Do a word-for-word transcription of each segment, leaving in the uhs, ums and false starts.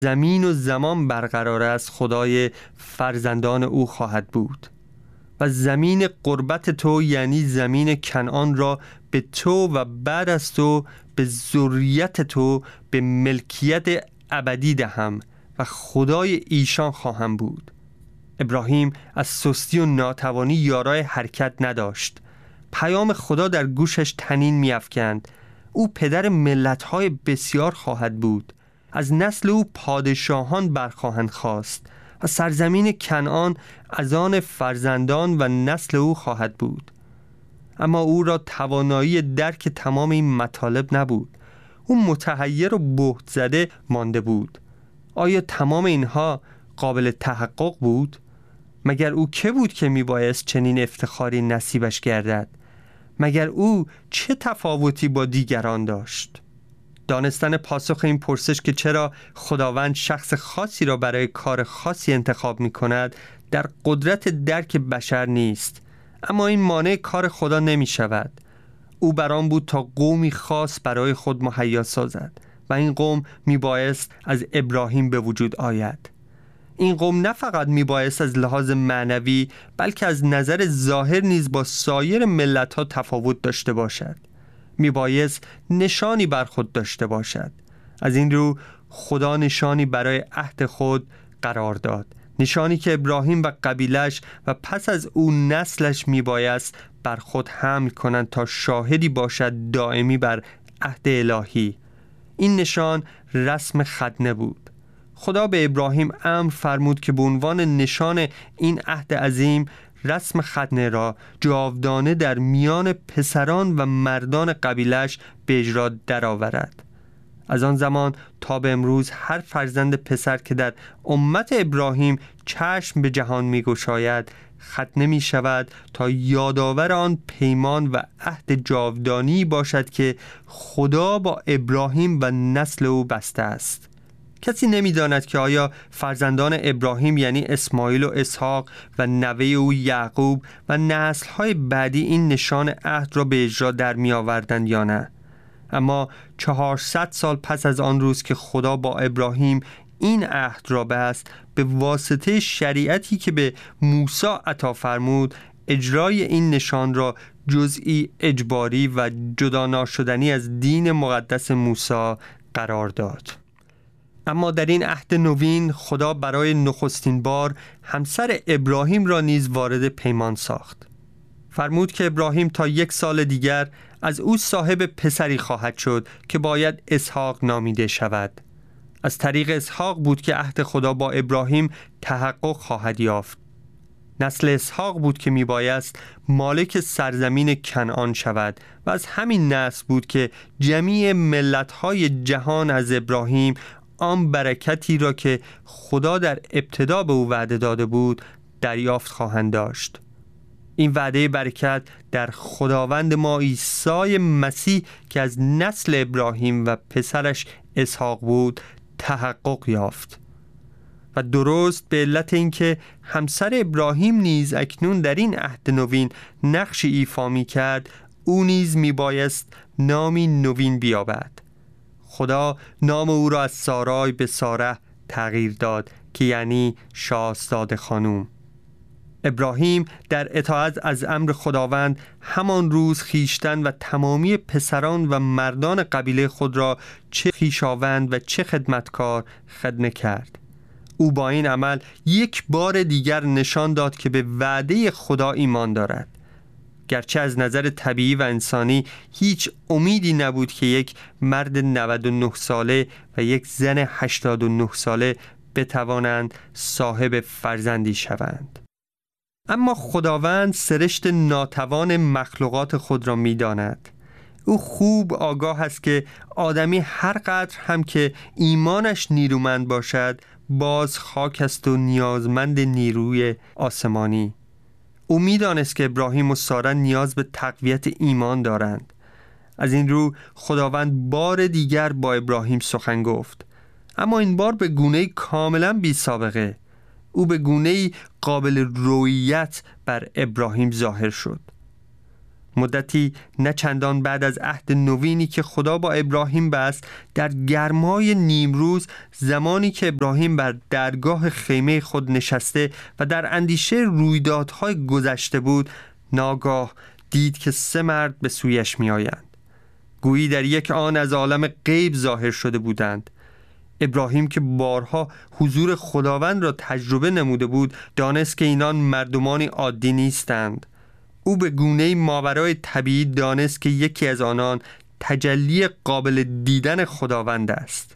زمین و زمان برقرار است خدای فرزندان او خواهد بود و زمین قربت تو یعنی زمین کنعان را به تو و بعد از تو به ذریت تو به ملکیت ابدی دهم و خدای ایشان خواهم بود. ابراهیم از سستی و ناتوانی یارای حرکت نداشت. پیام خدا در گوشش طنین می‌افکند. او پدر ملت‌های بسیار خواهد بود. از نسل او پادشاهان برخواهند خاست و سرزمین کنعان از آن فرزندان و نسل او خواهد بود. اما او را توانایی درک تمام این مطالب نبود. او متحیر و بهت زده مانده بود. آیا تمام اینها قابل تحقق بود؟ مگر او که بود که میبایست چنین افتخاری نصیبش گردد؟ مگر او چه تفاوتی با دیگران داشت؟ دانستن پاسخ این پرسش که چرا خداوند شخص خاصی را برای کار خاصی انتخاب می کند در قدرت درک بشر نیست، اما این مانع کار خدا نمی شود. او بران بود تا قومی خاص برای خود مهیا سازد و این قوم می بایست از ابراهیم به وجود آید. این قوم نه فقط می بایست از لحاظ معنوی بلکه از نظر ظاهر نیز با سایر ملت ها تفاوت داشته باشد. می بایست نشانی بر خود داشته باشد. از این رو خدا نشانی برای عهد خود قرار داد، نشانی که ابراهیم و قبیلش و پس از او نسلش می بایست بر خود حمل کنند تا شاهدی باشد دائمی بر عهد الهی. این نشان رسم ختنه بود. خدا به ابراهیم امر فرمود که به عنوان نشان این عهد عظیم رسم ختنه را جاودانه در میان پسران و مردان قبیلش به اجرا درآورد. از آن زمان تا به امروز هر فرزند پسر که در امت ابراهیم چشم به جهان می گشاید ختنه می شود تا یادآور آن پیمان و عهد جاودانی باشد که خدا با ابراهیم و نسل او بسته است. کسی نمی‌داند که آیا فرزندان ابراهیم یعنی اسماعیل و اسحاق و نوه او یعقوب و نسل‌های بعدی این نشان عهد را به اجرا در می‌آوردند یا نه. اما چهارصد سال پس از آن روز که خدا با ابراهیم این عهد را بست، به واسطه شریعتی که به موسی عطا فرمود، اجرای این نشان را جزئی اجباری و جدا ناشدنی از دین مقدس موسی قرار داد. اما در این عهد نوین خدا برای نخستین بار همسر ابراهیم را نیز وارد پیمان ساخت. فرمود که ابراهیم تا یک سال دیگر از او صاحب پسری خواهد شد که باید اسحاق نامیده شود. از طریق اسحاق بود که عهد خدا با ابراهیم تحقق خواهد یافت. نسل اسحاق بود که میبایست مالک سرزمین کنعان شود و از همین نسل بود که جمیع ملت‌های جهان از ابراهیم آن برکتی را که خدا در ابتدا به او وعده داده بود دریافت خواهند داشت. این وعده برکت در خداوند ما عیسی مسیح که از نسل ابراهیم و پسرش اسحاق بود تحقق یافت. و درست به علت اینکه همسر ابراهیم نیز اکنون در این عهد نوین نقشی ایفا می کرد، او نیز می بایست نامی نوین بیابد. خدا نام او را از سارای به ساره تغییر داد که یعنی شاهزاده خانوم. ابراهیم در اطاعت از امر خداوند همان روز خیشتن و تمامی پسران و مردان قبیله خود را چه خیشاوند و چه خدمتکار خدمه کرد. او با این عمل یک بار دیگر نشان داد که به وعده خدا ایمان دارد. گرچه از نظر طبیعی و انسانی هیچ امیدی نبود که یک مرد نود و نه ساله و یک زن هشتاد و نه ساله بتوانند صاحب فرزندی شوند. اما خداوند سرشت ناتوان مخلوقات خود را می داند. او خوب آگاه است که آدمی هر قدر هم که ایمانش نیرومند باشد باز خاک است و نیازمند نیروی آسمانی. او می دانست که ابراهیم و ساره نیاز به تقویت ایمان دارند. از این رو خداوند بار دیگر با ابراهیم سخن گفت، اما این بار به گونه‌ای کاملا بی سابقه. او به گونه‌ای قابل رویت بر ابراهیم ظاهر شد. مدتی نه چندان بعد از عهد نوینی که خدا با ابراهیم بست، در گرمای نیمروز، زمانی که ابراهیم بر درگاه خیمه خود نشسته و در اندیشه رویدادهای گذشته بود، ناگاه دید که سه مرد به سویش می آیند. گویی در یک آن از عالم غیب ظاهر شده بودند. ابراهیم که بارها حضور خداوند را تجربه نموده بود، دانست که اینان مردمانی عادی نیستند. او به گونه‌ای ماورای طبیعی دانست که یکی از آنان تجلی قابل دیدن خداوند است.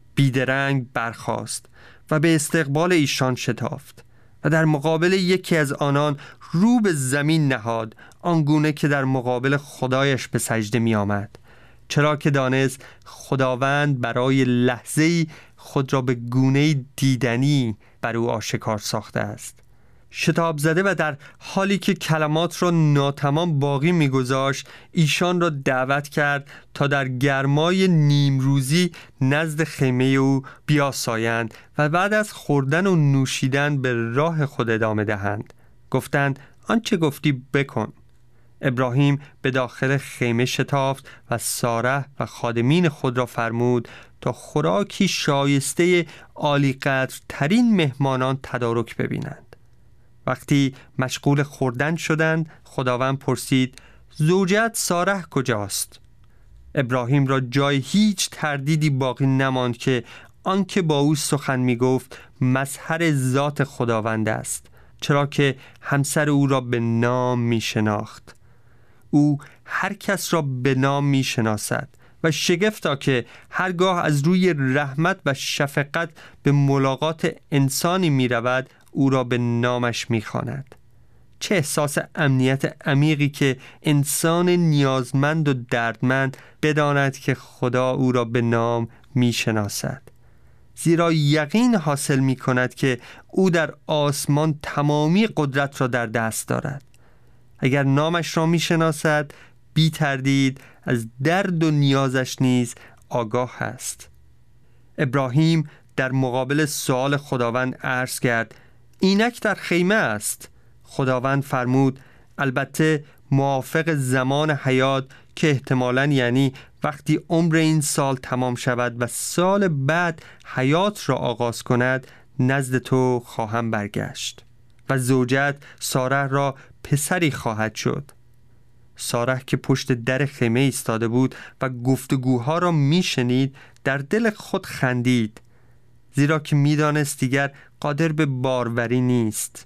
بیدرنگ برخاست و به استقبال ایشان شتافت و در مقابل یکی از آنان رو به زمین نهاد، آنگونه که در مقابل خدایش به سجده می آمد، چرا که دانست خداوند برای لحظه‌ای خود را به گونه‌ای دیدنی بر او آشکار ساخته است. شتاب زده و در حالی که کلمات را ناتمام باقی می‌گذاشت، ایشان را دعوت کرد تا در گرمای نیمروزی نزد خیمه او بیاسایند و بعد از خوردن و نوشیدن به راه خود ادامه دهند. گفتند آنچه گفتی بکن. ابراهیم به داخل خیمه شتافت و ساره و خادمین خود را فرمود تا خوراکی شایسته عالی قدر ترین مهمانان تدارک ببینند. وقتی مشغول خوردن شدند، خداوند پرسید زوجت ساره کجاست؟ ابراهیم را جای هیچ تردیدی باقی نماند که آنکه با او سخن می گفت مظهر ذات خداوند است، چرا که همسر او را به نام می شناخت. او هر کس را به نام می شناسد و شگفتا که هرگاه از روی رحمت و شفقت به ملاقات انسانی می رود، او را به نامش می خواند. چه احساس امنیت عمیقی که انسان نیازمند و دردمند بداند که خدا او را به نام می شناسد، زیرا یقین حاصل می کند که او در آسمان تمامی قدرت را در دست دارد. اگر نامش را می شناسد، بی تردید از درد و نیازش نیز آگاه است. ابراهیم در مقابل سؤال خداوند عرض کرد اینک در خیمه است. خداوند فرمود البته موافق زمان حیات که احتمالاً یعنی وقتی عمر این سال تمام شود و سال بعد حیات را آغاز کند، نزد تو خواهم برگشت و زوجت ساره را پسری خواهد شد. ساره که پشت در خیمه ایستاده بود و گفتگوها را میشنید، در دل خود خندید، زیرا که میدانست دیگر قادر به باروری نیست.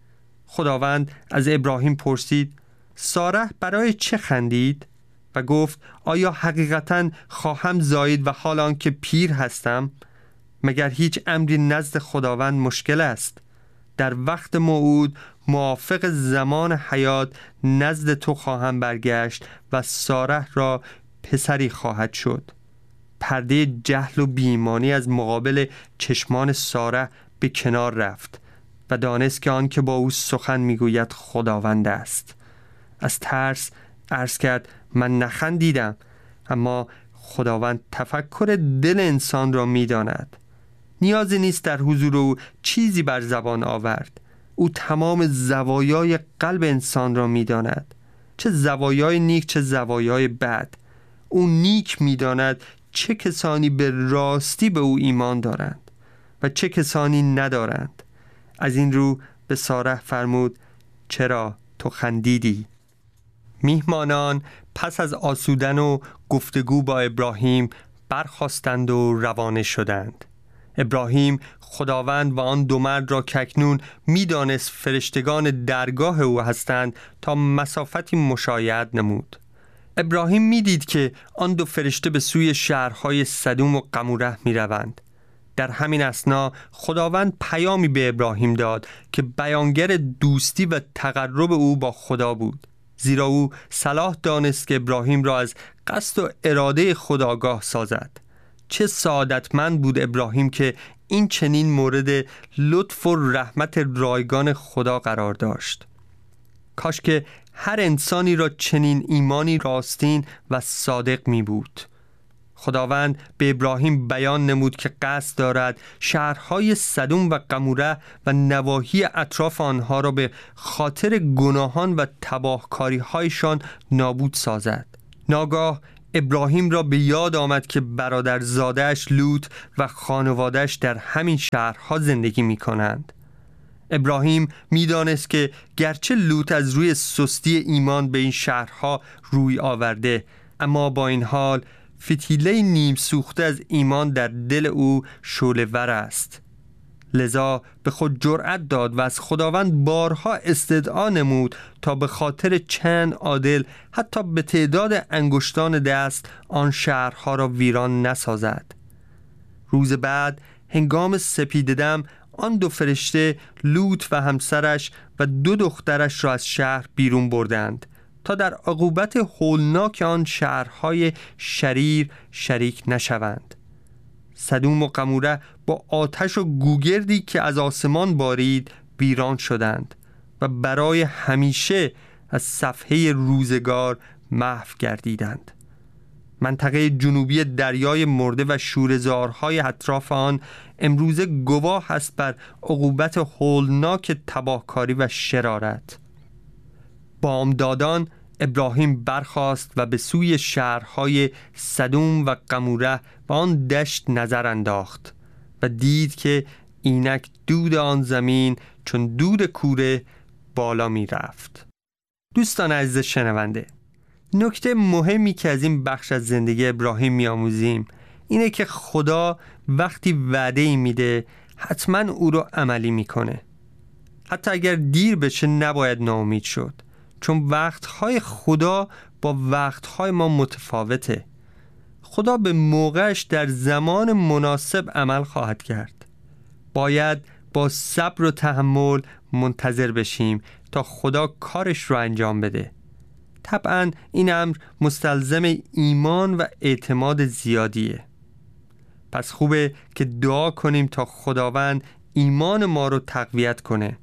خداوند از ابراهیم پرسید ساره برای چه خندید؟ و گفت آیا حقیقتاً خواهم زایید و حال آن که پیر هستم؟ مگر هیچ امری نزد خداوند مشکل است؟ در وقت موعود موافق زمان حیات نزد تو خواهم برگشت و ساره را پسری خواهد شد. پرده جهل و بی‌ایمانی از مقابل چشمان ساره به کنار رفت و دانست که آن که با او سخن میگوید خداوند است. از ترس عرض کرد من نخندیدم، اما خداوند تفکر دل انسان را میداند. نیازی نیست در حضور او چیزی بر زبان آورد. او تمام زوایای قلب انسان را میداند، چه زوایای نیک چه زوایای بد. او نیک میداند چه کسانی به راستی به او ایمان دارند و چه کسانی ندارند. از این رو به ساره فرمود چرا تو خندیدی؟ میهمانان پس از آسودن و گفتگو با ابراهیم برخاستند و روانه شدند. ابراهیم خداوند و آن دو مرد را که اکنون میدانست فرشتگان درگاه او هستند تا مسافتی مشایعت نمود. ابراهیم میدید که آن دو فرشته به سوی شهرهای سدوم و قموره می روند. در همین اثنا خداوند پیامی به ابراهیم داد که بیانگر دوستی و تقرب او با خدا بود، زیرا او صلاح دانست که ابراهیم را از قصد و اراده خدا آگاه سازد. چه سعادتمند بود ابراهیم که این چنین مورد لطف و رحمت رایگان خدا قرار داشت. کاش که هر انسانی را چنین ایمانی راستین و صادق می بود. خداوند به ابراهیم بیان نمود که قصد دارد شهرهای سدوم و قموره و نواحی اطراف آنها را به خاطر گناهان و تباهکاری‌هایشان نابود سازد. ناگاه ابراهیم را به یاد آمد که برادرزاده‌اش لوط و خانواده‌اش در همین شهرها زندگی می کنند. ابراهیم می دانست که گرچه لوط از روی سستی ایمان به این شهرها روی آورده، اما با این حال فتیله نیم سوخته از ایمان در دل او شعله‌ور است. لذا به خود جرأت داد و از خداوند بارها استدعا نمود تا به خاطر چند عادل حتی به تعداد انگشتان دست آن شهرها را ویران نسازد. روز بعد هنگام سپیددم آن دو فرشته لوط و همسرش و دو دخترش را از شهر بیرون بردند تا در عقوبت هولناک آن شهرهای شریر شریک نشوند. سدوم و قموره با آتش و گوگردی که از آسمان بارید ویران شدند و برای همیشه از صفحه روزگار محو گردیدند. منطقه جنوبی دریای مرده و شوره‌زارهای اطراف آن امروزه گواه است بر عقوبت هولناک تباهکاری و شرارت. بامدادان ابراهیم برخاست و به سوی شهرهای سدوم و قموره و آن دشت نظر انداخت و دید که اینک دود آن زمین چون دود کوره بالا می رفت. دوستان عزیز شنونده، نکته مهمی که از این بخش از زندگی ابراهیم می آموزیم اینه که خدا وقتی وعده‌ای میده حتما او رو عملی میکنه. حتی اگر دیر بشه نباید ناامید شد، چون وقتهای خدا با وقتهای ما متفاوته. خدا به موقعش در زمان مناسب عمل خواهد کرد. باید با صبر و تحمل منتظر بشیم تا خدا کارش رو انجام بده. طبعا این امر مستلزم ایمان و اعتماد زیادیه. پس خوبه که دعا کنیم تا خداوند ایمان ما رو تقویت کنه.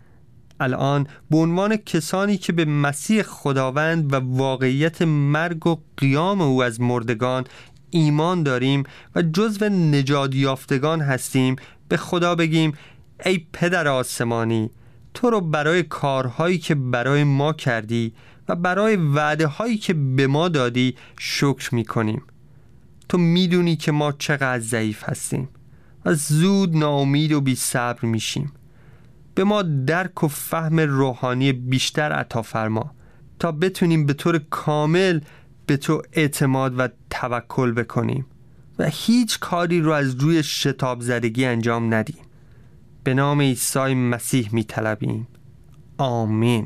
الان به عنوان کسانی که به مسیح خداوند و واقعیت مرگ و قیام او از مردگان ایمان داریم و جزو نجات یافتگان هستیم، به خدا بگیم ای پدر آسمانی، تو رو برای کارهایی که برای ما کردی و برای وعده هایی که به ما دادی شکر می کنیم. تو میدونی که ما چقدر ضعیف هستیم و زود ناامید و بی صبر میشیم. به ما درک و فهم روحانی بیشتر عطا فرما تا بتونیم به طور کامل به تو اعتماد و توکل بکنیم و هیچ کاری رو از روی شتاب زدگی انجام ندیم. به نام عیسی مسیح میطلبیم. آمین.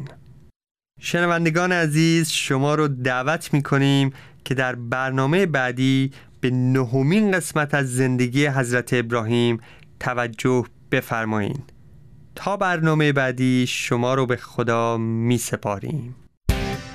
شنوندگان عزیز، شما رو دعوت میکنیم که در برنامه بعدی به نهمین قسمت از زندگی حضرت ابراهیم توجه بفرمایید. تا برنامه بعدی شما رو به خدا می سپاریم.